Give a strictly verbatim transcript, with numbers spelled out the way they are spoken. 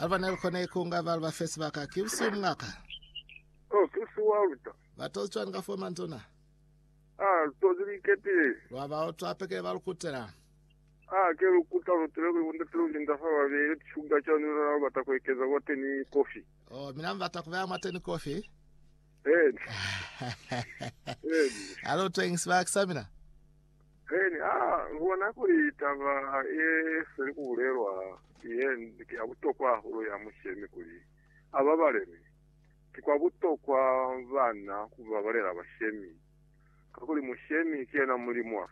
alva nelkhone kunga valva Facebook akivsi mngaka. Oh, kisuwauta. Vatozwa ngafoma ntona. Ah, tozili keti. Wava otwapeke valukutera. Ah, ke ukuta rutero wunda tero linda fa ve shuga chanu na batakwekeza wote ni coffee. Oh, mina mvatakuvya mateni coffee. Eh. Eh. Alo twengs back samina. Eh, ah, ngona kuri tava e seri kulerwa ye ki abutokwa huro ya mushemi kuri. Ababareme. Kikwa butokwa bana kuva barera abashemi. Kakuri mushemi kiena mulimo